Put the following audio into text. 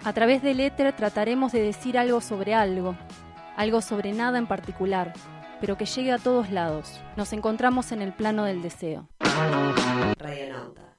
A través del éter trataremos de decir algo sobre nada en particular, pero que llegue a todos lados. Nos encontramos en el plano del deseo. Radionauta.